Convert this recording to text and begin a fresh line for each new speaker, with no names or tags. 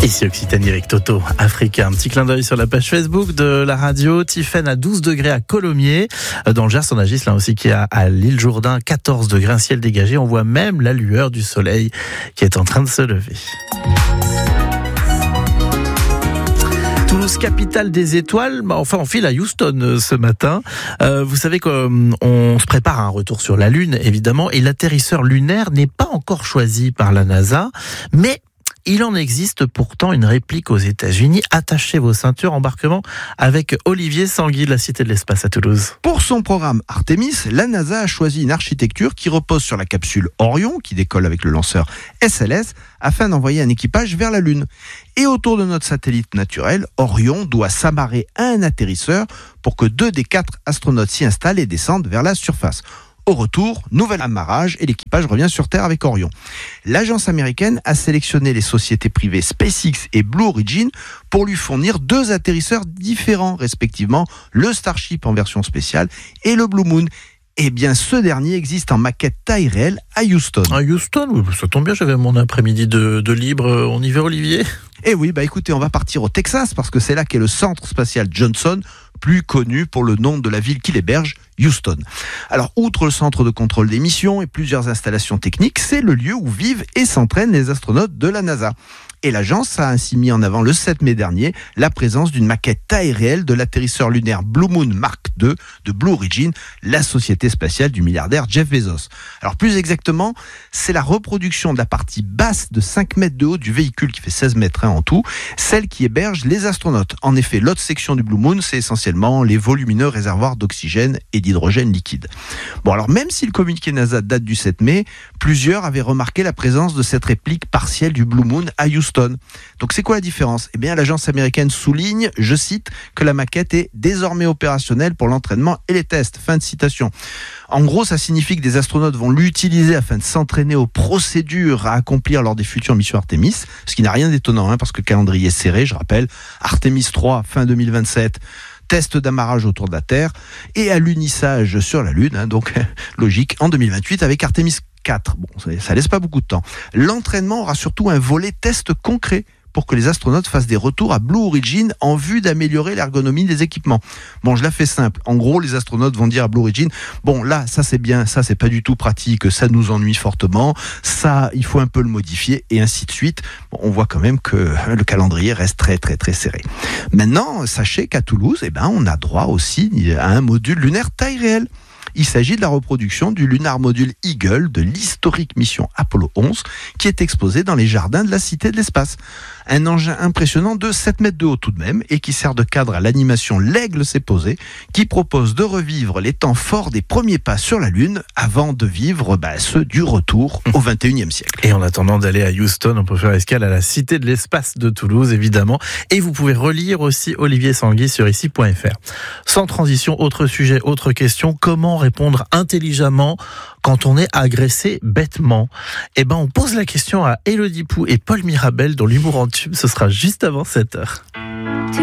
Ici Occitanie avec Toto, Africa. Un petit clin d'œil sur la page Facebook de la radio. Tiffaine à 12 degrés à Colomiers. Dans le Gers, on a Ghislain aussi qui est à l'île Jourdain, 14 degrés, un ciel dégagé. On voit même la lueur du soleil qui est en train de se lever. Toulouse, capitale des étoiles. Enfin, on file à Houston ce matin. Vous savez qu'on se prépare à un retour sur la Lune, évidemment, et l'atterrisseur lunaire n'est pas encore choisi par la NASA, mais il en existe pourtant une réplique aux États-Unis. Attachez vos ceintures, embarquement avec Olivier Sanguy de la Cité de l'Espace à Toulouse.
Pour son programme Artemis, la NASA a choisi une architecture qui repose sur la capsule Orion, qui décolle avec le lanceur SLS, afin d'envoyer un équipage vers la Lune. Et autour de notre satellite naturel, Orion doit s'amarrer à un atterrisseur pour que 2 des 4 astronautes s'y installent et descendent vers la surface. Au retour, nouvel amarrage et l'équipage revient sur Terre avec Orion. L'agence américaine a sélectionné les sociétés privées SpaceX et Blue Origin pour lui fournir 2 atterrisseurs différents, respectivement le Starship en version spéciale et le Blue Moon. Eh bien, ce dernier existe en maquette taille réelle à Houston.
À Houston, oui, ça tombe bien, j'avais mon après-midi de libre. On y va, Olivier ?
Eh oui, écoutez, on va partir au Texas parce que c'est là qu'est le centre spatial Johnson, plus connu pour le nom de la ville qu'il héberge, Houston. Alors, outre le centre de contrôle des missions et plusieurs installations techniques, c'est le lieu où vivent et s'entraînent les astronautes de la NASA. Et l'agence a ainsi mis en avant le 7 mai dernier la présence d'une maquette taille réelle de l'atterrisseur lunaire Blue Moon Mark II de Blue Origin, la société spatiale du milliardaire Jeff Bezos. Alors plus exactement, c'est la reproduction de la partie basse de 5 mètres de haut du véhicule qui fait 16 mètres en tout, celle qui héberge les astronautes. En effet, l'autre section du Blue Moon, c'est essentiellement les volumineux réservoirs d'oxygène et d'hydrogène liquide. Bon, alors même si le communiqué NASA date du 7 mai, plusieurs avaient remarqué la présence de cette réplique partielle du Blue Moon à Houston. Donc c'est quoi la différence ? Eh bien, l'agence américaine souligne, je cite, que la maquette est désormais opérationnelle pour l'entraînement et les tests. Fin de citation. En gros, ça signifie que des astronautes vont l'utiliser afin de s'entraîner aux procédures à accomplir lors des futures missions Artemis, ce qui n'a rien d'étonnant, parce que le calendrier est serré, je rappelle. Artemis 3, fin 2027. Test d'amarrage autour de la Terre et alunissage sur la Lune, donc logique, en 2028 avec Artemis 4. Bon, ça laisse pas beaucoup de temps. L'entraînement aura surtout un volet test concret pour que les astronautes fassent des retours à Blue Origin en vue d'améliorer l'ergonomie des équipements. Bon, je la fais simple. En gros, les astronautes vont dire à Blue Origin, bon, là, ça c'est bien, ça c'est pas du tout pratique, ça nous ennuie fortement, ça, il faut un peu le modifier, et ainsi de suite. Bon, on voit quand même que le calendrier reste très, très, très serré. Maintenant, sachez qu'à Toulouse, on a droit aussi à un module lunaire taille réelle. Il s'agit de la reproduction du Lunar Module Eagle de l'historique mission Apollo 11 qui est exposé dans les jardins de la Cité de l'Espace. Un engin impressionnant de 7 mètres de haut tout de même et qui sert de cadre à l'animation L'Aigle s'est posé qui propose de revivre les temps forts des premiers pas sur la Lune avant de vivre ceux du retour au 21e siècle.
Et en attendant d'aller à Houston, on peut faire escale à la Cité de l'Espace de Toulouse, évidemment. Et vous pouvez relire aussi Olivier Sanguy sur ici.fr. Sans transition, autre sujet, autre question. Comment répondre intelligemment quand on est agressé bêtement ? On pose la question à Élodie Pou et Paul Mirabel dans l'humour en tube. Ce sera juste avant 7h.